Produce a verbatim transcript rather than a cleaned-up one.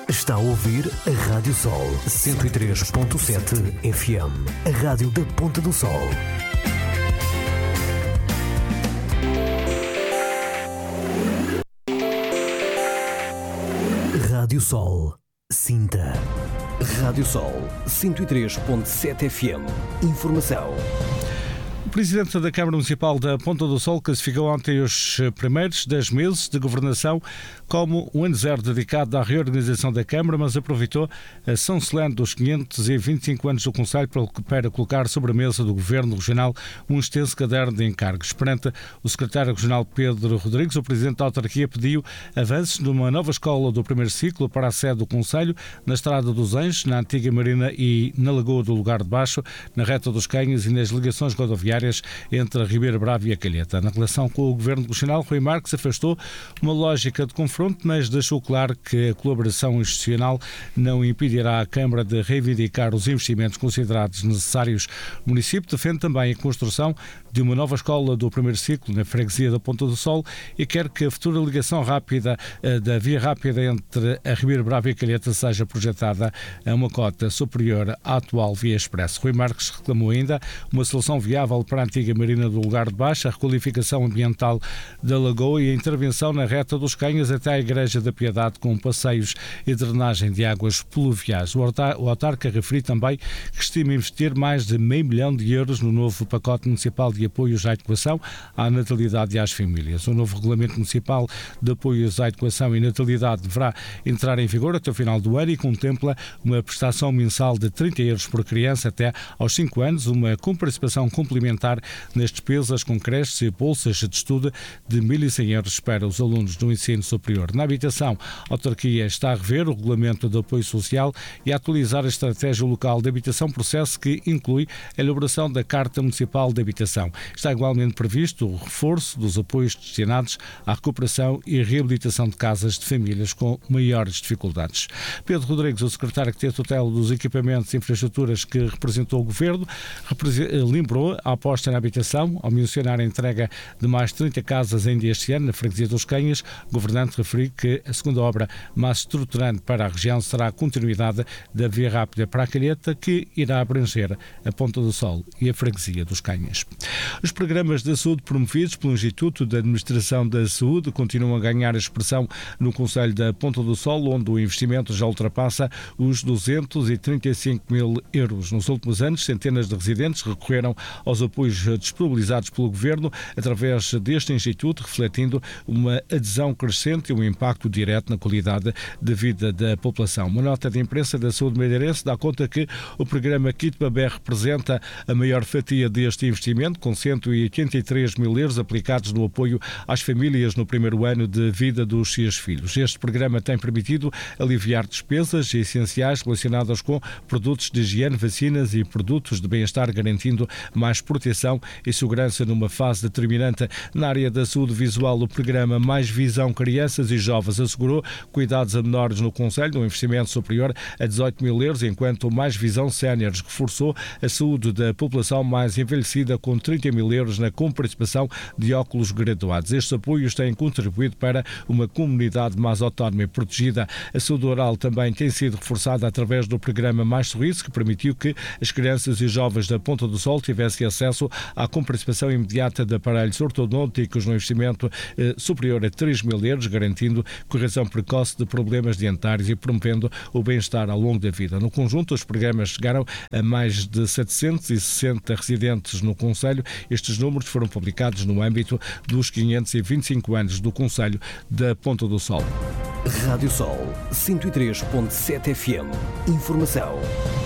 Está a ouvir a Rádio Sol cento e três ponto sete F M, a rádio da Ponta do Sol. Rádio Sol, Sinta. Rádio Sol cento e três ponto sete F M. Informação. O Presidente da Câmara Municipal da Ponta do Sol classificou ontem os primeiros dez meses de governação como um ano zero dedicado à reorganização da Câmara, mas aproveitou a São Solene dos quinhentos e vinte e cinco anos do Conselho para colocar sobre a mesa do Governo Regional um extenso caderno de encargos. Perante o Secretário Regional Pedro Rodrigues, o Presidente da Autarquia pediu avanços numa nova escola do primeiro ciclo para a sede do Conselho, na Estrada dos Anjos, na Antiga Marina e na Lagoa do Lugar de Baixo, na Reta dos Canhos e nas ligações rodoviárias entre a Ribeira Brava e a Calheta. Na relação com o Governo Regional, Rui Marques afastou uma lógica de confronto, mas deixou claro que a colaboração institucional não impedirá à Câmara de reivindicar os investimentos considerados necessários. O município defende também a construção de uma nova escola do primeiro ciclo na freguesia da Ponta do Sol e quer que a futura ligação rápida da via rápida entre a Ribeira Brava e a Calheta seja projetada a uma cota superior à atual via expresso. Rui Marques reclamou ainda uma solução viável para a Antiga Marina do Lugar de Baixo, a requalificação ambiental da Lagoa e a intervenção na Reta dos Canhos até à Igreja da Piedade com passeios e drenagem de águas pluviais. O autarca referiu também que estima investir mais de meio milhão de euros no novo pacote municipal de apoios à educação, à natalidade e às famílias. O novo regulamento municipal de apoios à educação e natalidade deverá entrar em vigor até o final do ano e contempla uma prestação mensal de trinta euros por criança até aos cinco anos, uma comparticipação complementar nas despesas com creches e bolsas de estudo de mil e cem euros para os alunos do ensino superior. Na habitação, a autarquia está a rever o regulamento de apoio social e a atualizar a estratégia local de habitação, processo que inclui a elaboração da Carta Municipal de Habitação. Está igualmente previsto o reforço dos apoios destinados à recuperação e reabilitação de casas de famílias com maiores dificuldades. Pedro Rodrigues, o secretário que tem a tutela dos equipamentos e infraestruturas que representou o Governo, lembrou a aposta na habitação, ao mencionar a entrega de mais trinta casas ainda este ano na freguesia dos Canhas. O governante referiu que a segunda obra mais estruturante para a região será a continuidade da via rápida para a Calheta, que irá abranger a Ponta do Sol e a freguesia dos Canhas. Os programas de saúde promovidos pelo Instituto de Administração da Saúde continuam a ganhar expressão no Conselho da Ponta do Sol, onde o investimento já ultrapassa os duzentos e trinta e cinco mil euros. Nos últimos anos, centenas de residentes recorreram aos apoios disponibilizados pelo Governo através deste Instituto, refletindo uma adesão crescente e um impacto direto na qualidade de vida da população. Uma nota de imprensa da Saúde Madeirense dá conta que o programa Kit Babé representa a maior fatia deste investimento, com cento e oitenta e três mil euros aplicados no apoio às famílias no primeiro ano de vida dos seus filhos. Este programa tem permitido aliviar despesas essenciais relacionadas com produtos de higiene, vacinas e produtos de bem-estar, garantindo mais proteção e segurança numa fase determinante. Na área da saúde visual, o programa Mais Visão Crianças e Jovens assegurou cuidados a menores no Conselho, um investimento superior a dezoito mil euros, enquanto o Mais Visão Séniores reforçou a saúde da população mais envelhecida com trinta mil euros na comparticipação de óculos graduados. Estes apoios têm contribuído para uma comunidade mais autónoma e protegida. A saúde oral também tem sido reforçada através do programa Mais Sorriso, que permitiu que as crianças e jovens da Ponta do Sol tivessem acesso à comparticipação imediata de aparelhos ortodônticos no investimento eh, superior a três mil euros, garantindo correção precoce de problemas dentários e promovendo o bem-estar ao longo da vida. No conjunto, os programas chegaram a mais de setecentos e sessenta residentes no Conselho. Estes números foram publicados no âmbito dos quinhentos e vinte e cinco anos do Conselho da Ponta do Sol. Rádio Sol cento e três ponto sete F M. Informação.